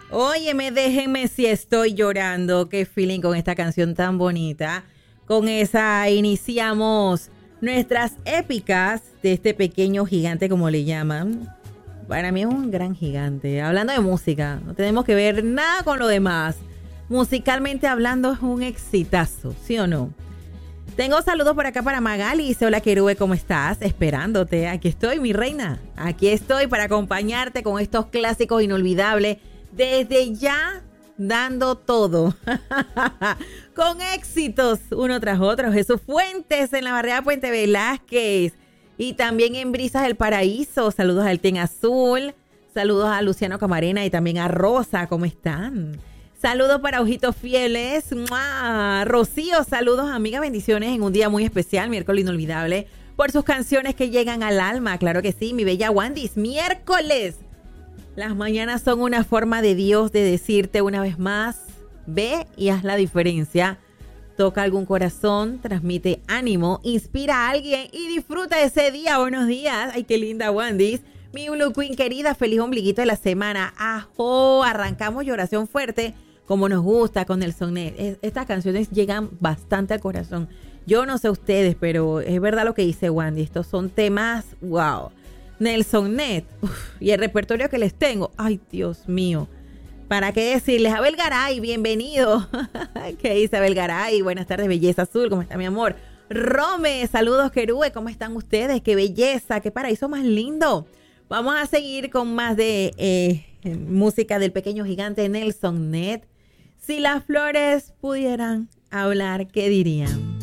Óyeme, déjenme si estoy llorando. Qué feeling con esta canción tan bonita. Con esa iniciamos nuestras épicas de este pequeño gigante, como le llaman. Para mí es un gran gigante. Hablando de música, no tenemos que ver nada con lo demás. Musicalmente hablando es un exitazo, ¿sí o no? Tengo saludos por acá para Magali. Dice, hola Querube, ¿cómo estás? Esperándote. Aquí estoy, mi reina. Aquí estoy para acompañarte con estos clásicos inolvidables. Desde ya, dando todo. Con éxitos, uno tras otro. Jesús Fuentes en la barriada Puente Velázquez. Y también en Brisas del Paraíso. Saludos al Ten Azul. Saludos a Luciano Camarena y también a Rosa. ¿Cómo están? Saludos para Ojitos Fieles. ¡Mua! Rocío, saludos, amiga. Bendiciones en un día muy especial, miércoles inolvidable, por sus canciones que llegan al alma. Claro que sí, mi bella Wandis. Miércoles. Las mañanas son una forma de Dios de decirte una vez más, ve y haz la diferencia. Toca algún corazón, transmite ánimo, inspira a alguien y disfruta ese día. Buenos días. Ay, qué linda Wandis. Mi Blue Queen querida, feliz ombliguito de la semana. ¡Ajo! Arrancamos y oración fuerte como nos gusta con Nelson Net. Estas canciones llegan bastante al corazón. Yo no sé ustedes, pero es verdad lo que dice Wandy. Estos son temas, wow. Nelson Net. Y el repertorio que les tengo. Ay, Dios mío. ¿Para qué decirles? Abel Garay, bienvenido. ¿Qué dice Abel Garay? Buenas tardes, belleza azul. ¿Cómo está mi amor? Rome, saludos Querube. ¿Cómo están ustedes? Qué belleza, qué paraíso más lindo. Vamos a seguir con más de música del pequeño gigante Nelson Net. Si las flores pudieran hablar, ¿qué dirían?